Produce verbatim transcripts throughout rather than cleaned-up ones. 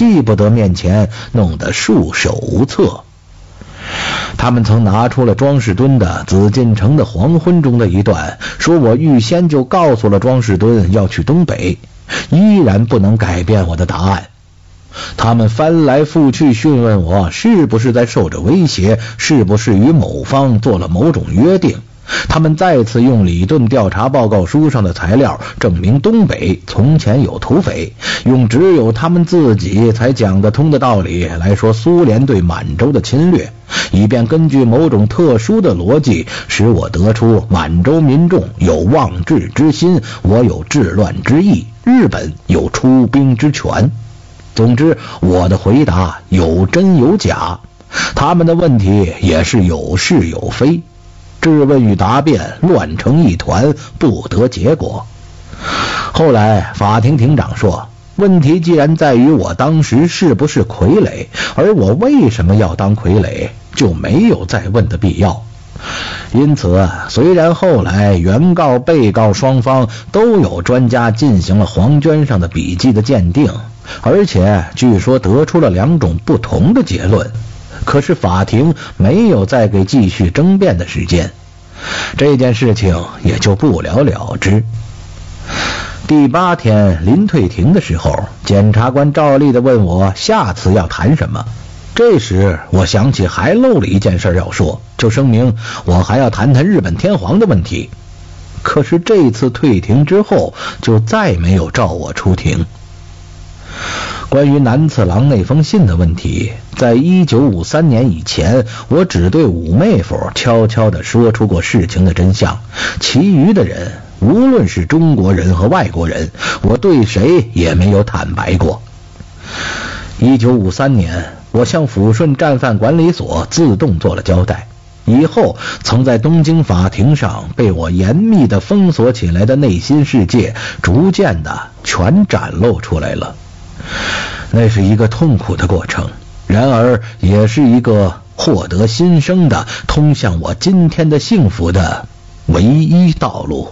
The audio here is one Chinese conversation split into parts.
记不得面前，弄得束手无策。他们曾拿出了庄士敦的《紫禁城的黄昏》中的一段，说我预先就告诉了庄士敦要去东北，依然不能改变我的答案。他们翻来覆去询问我是不是在受着威胁，是不是与某方做了某种约定。他们再次用李顿调查报告书上的材料证明东北从前有土匪，用只有他们自己才讲得通的道理来说苏联对满洲的侵略，以便根据某种特殊的逻辑使我得出满洲民众有妄治之心，我有治乱之意，日本有出兵之权。总之，我的回答有真有假，他们的问题也是有是有非，质问与答辩乱成一团，不得结果。后来法庭庭长说，问题既然在于我当时是不是傀儡，而我为什么要当傀儡，就没有再问的必要。因此，虽然后来原告被告双方都有专家进行了黄绢上的笔迹的鉴定，而且据说得出了两种不同的结论，可是法庭没有再给继续争辩的时间，这件事情也就不了了之。第八天临退庭的时候，检察官照例地问我下次要谈什么。这时我想起还漏了一件事要说，就声明我还要谈谈日本天皇的问题。可是这次退庭之后就再没有召我出庭。关于南次郎那封信的问题，在一九五三年以前，我只对五妹夫悄悄地说出过事情的真相，其余的人，无论是中国人和外国人，我对谁也没有坦白过。一九五三年，我向抚顺战犯管理所自动做了交代，以后曾在东京法庭上被我严密地封锁起来的内心世界，逐渐地全展露出来了。那是一个痛苦的过程，然而也是一个获得新生的通向我今天的幸福的唯一道路。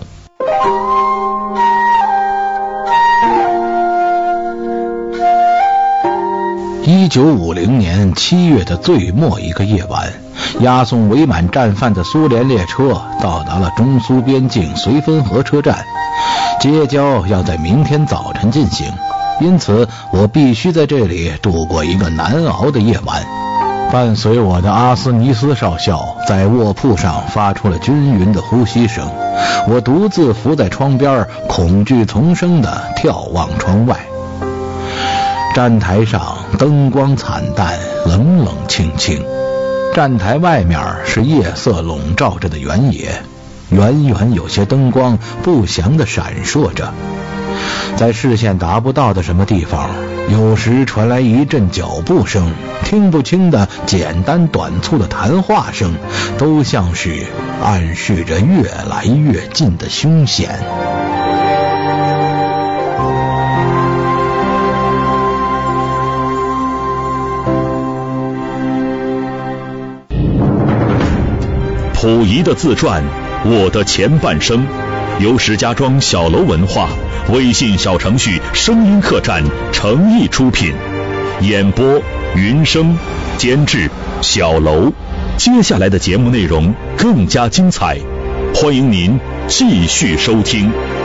一九五零年七月的最末一个夜晚，押送伪满战犯的苏联列车到达了中苏边境绥芬河车站，接交要在明天早晨进行，因此我必须在这里度过一个难熬的夜晚。伴随我的阿斯尼斯少校在卧铺上发出了均匀的呼吸声，我独自伏在窗边，恐惧丛生地眺望窗外。站台上灯光惨淡，冷冷清清，站台外面是夜色笼罩着的原野，远远有些灯光不祥地闪烁着。在视线达不到的什么地方，有时传来一阵脚步声，听不清的简单短促的谈话声，都像是暗示着越来越近的凶险。 溥仪的自传《我的前半生》，由石家庄小楼文化微信小程序声音客栈诚意出品，演播云生，监制小楼。接下来的节目内容更加精彩，欢迎您继续收听。